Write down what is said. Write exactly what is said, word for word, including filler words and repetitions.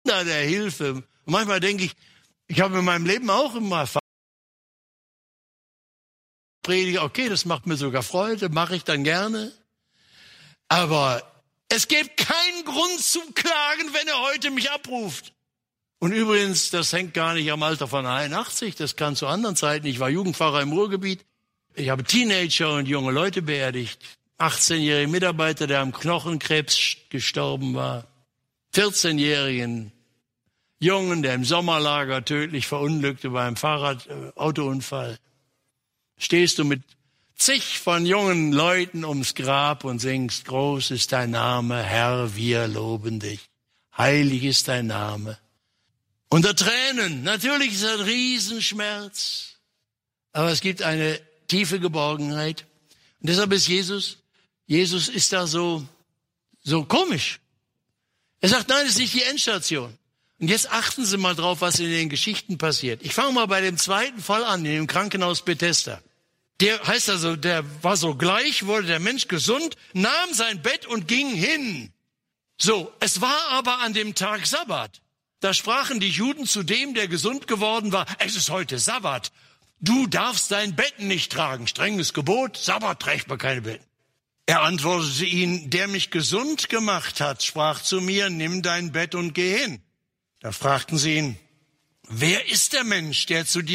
Partner der Hilfe. Und manchmal denke ich, ich habe in meinem Leben auch immer Prediger, okay, das macht mir sogar Freude, mache ich dann gerne. Aber es gibt keinen Grund zu klagen, wenn er heute mich abruft. Und übrigens, das hängt gar nicht am Alter von einundachtzig, das kann zu anderen Zeiten. Ich war Jugendpfarrer im Ruhrgebiet. Ich habe Teenager und junge Leute beerdigt. achtzehnjährigen Mitarbeiter, der am Knochenkrebs gestorben war. vierzehnjährigen Jungen, der im Sommerlager tödlich verunglückte bei einem Fahrrad-Autounfall. Stehst du mit zig von jungen Leuten ums Grab und singst, groß ist dein Name, Herr, wir loben dich. Heilig ist dein Name. Unter Tränen, natürlich ist es ein Riesenschmerz, aber es gibt eine tiefe Geborgenheit. Und deshalb ist Jesus, Jesus ist da so, so komisch. Er sagt, nein, das ist nicht die Endstation. Und jetzt achten Sie mal drauf, was in den Geschichten passiert. Ich fange mal bei dem zweiten Fall an, in dem Krankenhaus Bethesda. Der heißt also, der war sogleich, wurde der Mensch gesund, nahm sein Bett und ging hin. So, es war aber an dem Tag Sabbat. Da sprachen die Juden zu dem, der gesund geworden war, es ist heute Sabbat. Du darfst dein Bett nicht tragen. Strenges Gebot, Sabbat trägt man keine Betten. Er antwortete ihnen, der mich gesund gemacht hat, sprach zu mir, nimm dein Bett und geh hin. Da fragten sie ihn, wer ist der Mensch, der zu dir